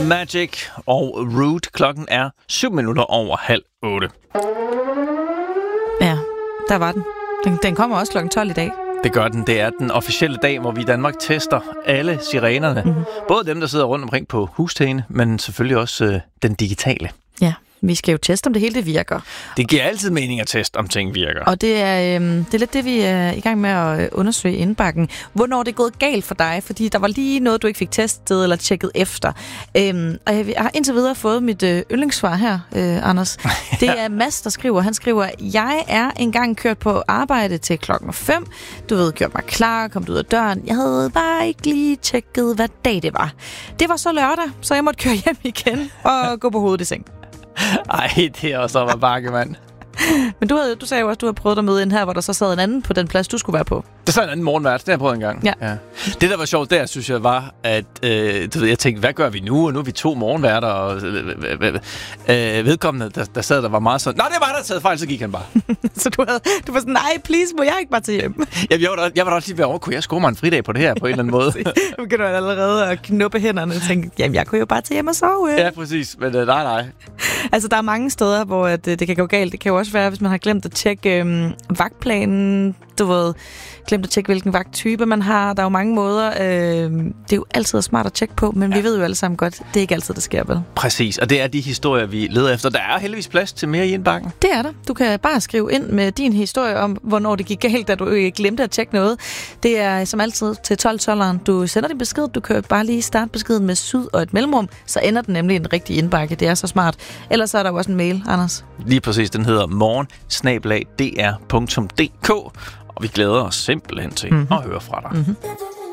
Magic og Root. Klokken er 7:07. Ja, der var den. Den kommer også klokken 12 i dag. Det gør den. Det er den officielle dag, hvor vi i Danmark tester alle sirenerne. Mm-hmm. Både dem, der sidder rundt omkring på hustagene, men selvfølgelig også den digitale. Ja, vi skal jo teste, om det hele det virker. Det giver altid mening at teste, om ting virker. Og det er lidt det, vi er i gang med at undersøge indbakken. Hvornår det er gået galt for dig? Fordi der var lige noget, du ikke fik testet eller tjekket efter. Og jeg har indtil videre fået mit yndlingssvar her, Anders. Det er Mads, der skriver. Han skriver, jeg er engang kørt på arbejde til 5:00. Du ved, gjort mig klar, kom ud af døren. Jeg havde bare ikke lige tjekket, hvad dag det var. Det var så lørdag, så jeg måtte køre hjem igen og gå på hovedet i seng. Ej, det er også op ad bakke, mand. Men du sagde jo også, at du har prøvet at møde ind her, hvor der så sad en anden på den plads, du skulle være på. Der sad en anden morgenvært, det har jeg prøvet engang. Ja. Det, der var sjovt der, synes jeg, var, at jeg tænkte, hvad gør vi nu? Og nu er vi 2 morgenværter, og vedkommende, der sad der var meget sådan, nej, det var der taget fejl, så gik han bare. Så du var sådan, nej, please, må jeg ikke bare tage hjem? Jamen, jeg var da også lige ved over, kunne jeg score mig en fridag på det her på en eller anden måde? Nu kan du allerede at knuppe hænderne og tænke, jamen, jeg kunne jo bare tage hjem og sove. Ja, præcis, men nej. Altså, der er mange steder, hvor det kan gå galt. Det kan jo også være, hvis man har glemt at tjekke vagtplanen, du ved, glemt at tjekke, hvilken vagttype man har. Der er jo mange måder. Det er jo altid smart at tjekke på, men vi ved jo alle sammen godt, det er ikke altid, det sker, vel? Præcis, og det er de historier, vi leder efter. Der er heldigvis plads til mere i indbakken. Det er der. Du kan bare skrive ind med din historie om, hvornår det gik galt, da du glemte at tjekke noget. Det er som altid til 12-12'eren. Du sender din besked, du kan bare lige starte beskeden med syd og et mellemrum, så ender den nemlig i en rigtig indbakke. Det er så smart. Ellers så er der jo også en mail, Anders. Lige præcis, den hedder morgen@dr.dk. Og vi glæder os simpelthen til at høre fra dig.